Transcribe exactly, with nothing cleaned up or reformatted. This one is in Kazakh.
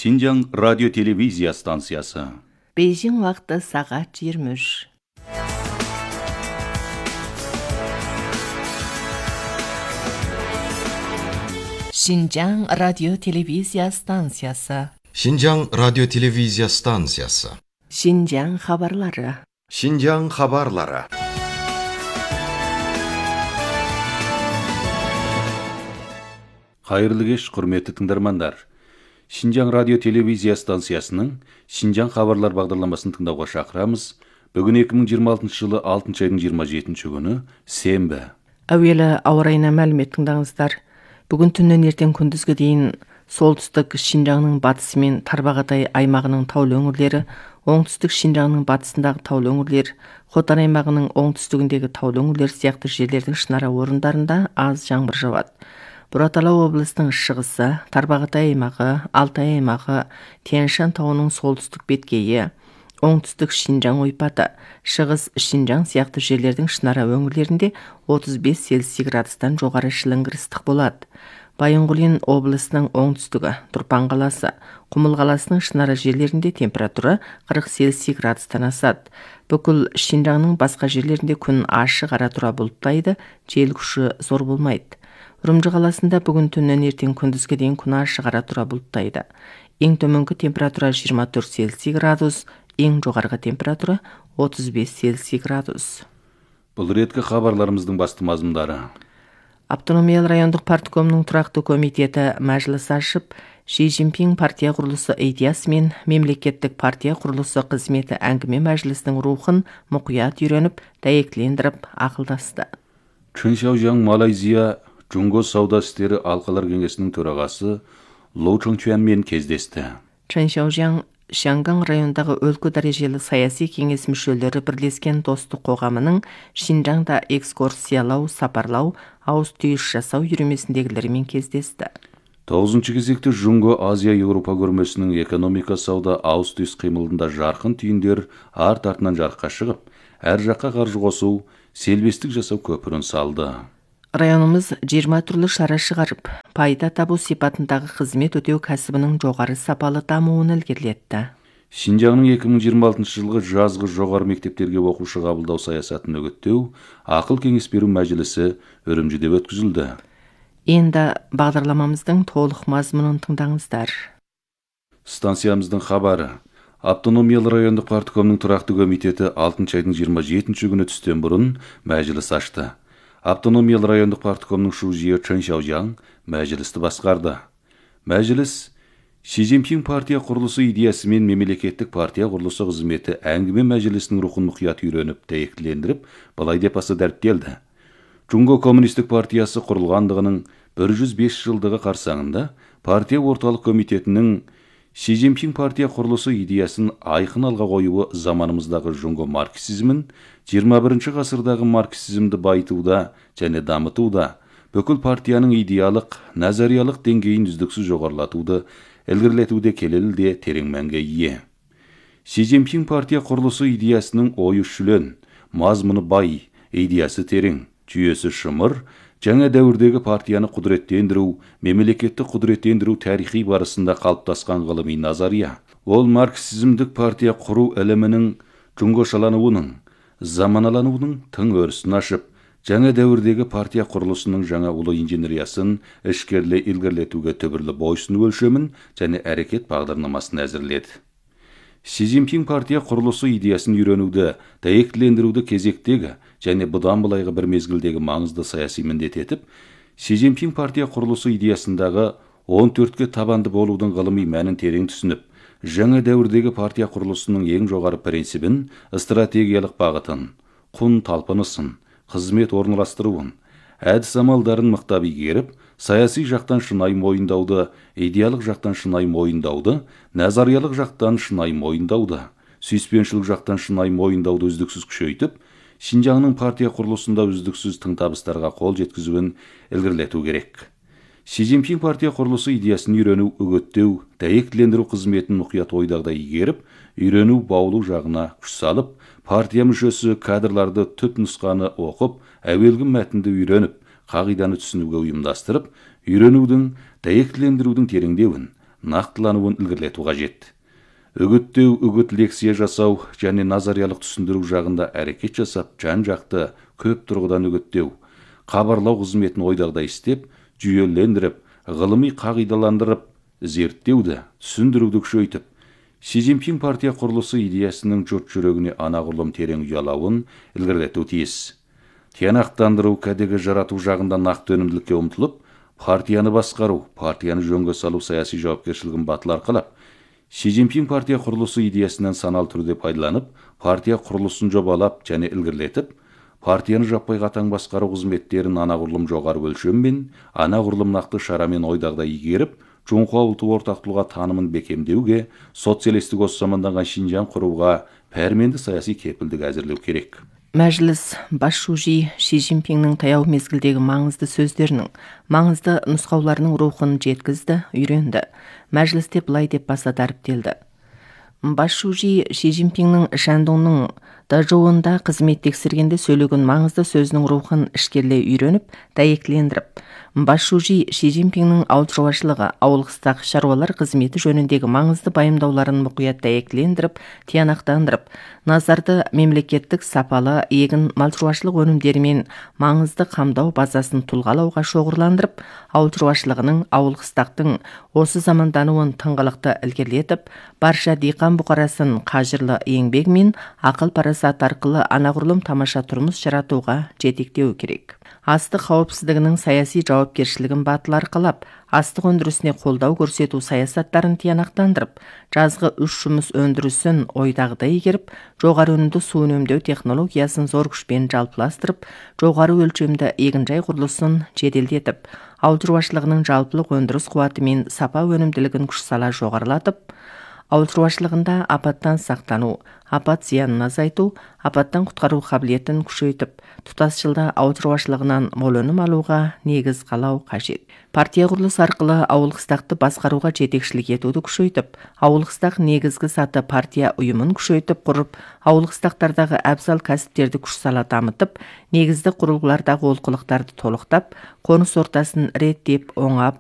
Шинжаң радио-телевизия станциясы. Бейжің уақыты сағат жиырма үш. Шинжаң радио-телевизия станциясы. Шинжаң радио-телевизия станциясы. Шинжаң хабарлары. Шинжаң хабарлары. Қайырлы кеш, құрметті тыңдармандар. Шинжаң радио-телевизия станциясының Шинжаң хабарлар бағдарламасын тыңдауға шақырамыз. Бүгін екі мың жиырма алтыншы жылы алтыншы айдың жиырма жетінші күні, сенбі. Әуелі ауа райына мәлімет тыңдаңыздар. Бүгін түннен ертең күндізге дейін солтүстік Шинжаңның батысы мен Тарбағатай аймағының таулы өңірлері, оңтүстік Шинжаңның батысындағы таулы өңірлер, Хотан аймағының оңтүстігіндегі таулы өңірлер сияқты жерлердің шынара орындарында аз жаңбыр жауады. Бұратала облысының шығысы, Тарбағатай аймағы, Алтай аймағы, Тянь-Шань тауының солтүстік беткейі, оңтүстік Шинжаң ойпаты, шығыс Шинжаң сияқты жерлердің шынара өңірлерінде отыз бес Цельсий градустан жоғары шіліңгір ыстық болады. Байынғұлин облысының оңтүстігі, Тұрпан қаласы, Құмыл қаласының шынара жерлерінде температура қырық Цельсий градустан асады. Бүкіл Шинжаңның басқа жерлерінде күн ашық, ара тұра бұлттайды, жел күші зор болмайды. Үрімжі қаласында бүгін түннен ертең күндізге дейін күн ашық, ара тұра бұлттайды. Ең төменгі температура жиырма төрт Цельсий градус, ең жоғарғы температура отыз бес Цельсий градус. Бұл реткі хабарларымыздың басты мазмұндары. Автономиялы райондық парткомның тұрақты комитеті мәжіліс ашып, Ши Цзиньпин партия құрылысы идеясы мен мемлекеттік партия құрылысы қызметі әңгіме мәжілісінің рухын мұқият үйреніп, дәйектілендіріп ақылдасты. Чын Шаожаң Малайзия Джунго сауда істері алқалар кеңесінің төрағасы Лоу Чыңчуанмен кездесті. Чын Шаожаң Шанган райондағы өлкө дәрежелі саяси кеңес мүшелері бірлескен достық қоғамының Шинжаңда экскурсиялау, сапарлау, ауыз түйіс жасау үйірмесіндегілерімен кездесті. тоғызыншы кезекті Джунго Азия Еуропа көрмесінің экономика сауда ауыз түйіс қимылында жарқын түйіндер арт артынан жарыққа шығып, әр жаққа қаржы қосу, селбестік жасау көпірін салды. Районымыз жиырма түрлі шара шығарып, пайда табу сипатындағы қызмет өтеу кәсібінің жоғары сапалы дамуын ілгерілетті. Шинжаңның екі мың жиырма алтыншы жылғы жазғы жоғары мектептерге оқушы қабылдау саясатын үгіттеу, ақыл кеңес беру мәжілісі Үрімжіде өткізілді. Енді бағдарламамыздың толық мазмұнын тыңдаңыздар. Станциямыздың хабары. Автономиялы райондық парткомның тұрақты комитеті алтыншы айдың жиырма жетінші күні түстен бұрын мәжіліс ашты. Автономиялы райондық парткомның шужиы Чын Шаожаң мәжілісті басқарды. Мәжіліс Ши Цзиньпин партия құрылысы идеясы мен мемлекеттік партия құрылысы қызметі әңгіме мәжілісінің рухын мұқият үйреніп, дәйектілендіріп, былай деп аса дәріптелді. Джунго коммунистік партиясы құрылғандығының бір жүз бес жылдығы қарсаңында партия орталық комитетінің Ши Цзиньпин партия құрылысы идеясын айқын алға қоюы заманымыздағы Джунго марксизмін, жиырма бірінші ғасырдағы марксизмді байытуда және дамытуда, бүкіл партияның идеялық, назариялық деңгейін үздіксіз жоғарылатуды, ілгерілетуде келелі де терең мәнге ие. Ши Цзиньпин партия құрылысы идеясының ойы шүлен, мазмұны бай, идеясы терең, жүйесі шымыр, жаңа дәуірдегі партияны құдіреттендіру, мемлекетті құдіреттендіру тарихи барысында қалыптасқан ғылыми назария. Ол марксизмдік партия құру ілімінің джунгошалануының, заманалануының тың өрісін ашып, жаңа дәуірдегі партия құрылысының жаңа ұлы инженериясын ішкерле ілгерілетуге түбірлі бойсыну өлшемін және әрекет бағдарламасын әзірледі. Ши Цзиньпин партия құрылысы идеясын үйренуді, дәйектілендіруді кезектегі және бұдан былайғы бір мезгілдегі маңызды саяси міндет етіп, Ши Цзиньпин партия құрылысы идеясындағы он төртке табанды болудың ғылыми мәнін терең түсініп, жаңа дәуірдегі партия құрылысының ең жоғары принципін, стратегиялық бағытын, құн талпынысын, қызмет орналастыруын, әдіс амалдарын мықтап игеріп, саяси жақтан шынайы мойындауды, идеялық жақтан шынайы мойындауды, назариялық жақтан шынайы мойындауды, сүйіспеншілік жақтан шынайы мойындауды үздіксіз күшейтіп, Шинжаңның партия құрылысында үздіксіз тың табыстарға қол жеткізуін ілгерілету керек. Ши Цзиньпин партия құрылысы идеясын үйрену, үгіттеу, дәйектілендіру қызметін мұқият ойдағыдай игеріп, үйрену, баулу жағына күш салып, партия мүшесі кадрларды түп нұсқаны оқып, әуелгі мәтінді үйреніп, қағиданы түсінуге ұйымдастырып, үйренудің, дәйектілендірудің тереңдеуін, нақтылануын ілгерілету қажет. Үгіттеу, үгіт лекция жасау және назариялық түсіндіру жағында әрекет жасап, жан-жақты көп тұрғыдан үгіттеу, хабарлау қызметін ойдағыдай істеп, жүйелендіріп, ғылыми қағидаландырып, зерттеуді, түсіндіруді күшейтіп, Си Цзиньпин партия құрылысы идеясының жұрт жүрегіне анағұрлым терең ұялауын ілгерілету тиіс. Тиянақтандыру, кәдеге жарату жағында нақты өнімділікке ұмтылып, партияны басқару, партияны жөнге салу саяси жауапкершілігін батыл арқалап, Си Цзиньпин партия құрылысы идеясынан санал түрде пайдаланып, партия құрылысын жобалап және ілгерілетіп, партияны жаппай қатаң басқару қызметтерін анағұрлым жоғары өлшеммен, анағұрлым нақты шарамен ойдағыдай игеріп, жоңқы ұлты ортақтылға танымын бекемдеуге, социалистік осы заманданған Шинжаң құруға пәрменді саяси кепілдік әзірлеу керек. Мәжіліс бас шужи Ши Цзиньпиннің таяу мезгілдегі маңызды сөздерінің, маңызды нұсқауларының рухын жеткізді, үйренді. Мәжілісте былай деп баса дәріптелді. Бас шужи Ши Цзиньпиннің Шандоңның Дажоуында қызмет тексергенде сөйлеген маңызды сөзінің рухын ішкерлей үйреніп, дәйектілендіріп, бас шужи Ши Цзиньпиннің ауыл шаруашылығы, ауылғыстағы шаруалар қызметі жөніндегі маңызды байымдауларын мұқият дәйектілендіріп, тиянақтандырып, назарды мемлекеттік сапалы егін мал шаруашылық өнімдерімен маңызды қамдау базасын тұлғалауға шоғырландырып, ауыл шаруашылығының, ауылғыстақтың осы замандануын тыңғылықты ілгерілетіп, барша диқан бұқарасын қажырлы еңбегімен ақыл парасат арқылы анағұрлым тамаша тұрмыс жаратуға жетектеу керек. Астық қауіпсіздігінің саяси жауапкершілігін батыл арқалап, астық өндірісіне қолдау көрсету саясаттарын тиянақтандырып, жазғы үш жұмыс өндірісін ойдағыдай игеріп, жоғары өнімді су үнемдеу технологиясын зор күшпен жалпыластырып, жоғары өлшемді егінжай құрылысын жеделдетіп, ауыл шаруашылығының жалпылық өндіріс қуаты мен сапа өнімділігін күш сала жоғарылатып, ауыл шаруашылығында апаттан сақтану, апат зиянын азайту, апаттан құтқару қабілетін күшейтіп, тұтас жылда ауыл шаруашылығынан мол өнім алуға негіз қалау қажет. Партия құрылыс арқылы ауыл-қыстақты басқаруға жетекшілік етуді күшейтіп, ауыл-қыстақ негізгі саты партия ұйымын күшейтіп құрып, ауыл-қыстақтардағы әбзал кәсіптерді күш сала дамытып, негізді құрылғылардағы олқылықтарды толықтап, қоныс ортасын реттеп, оңап,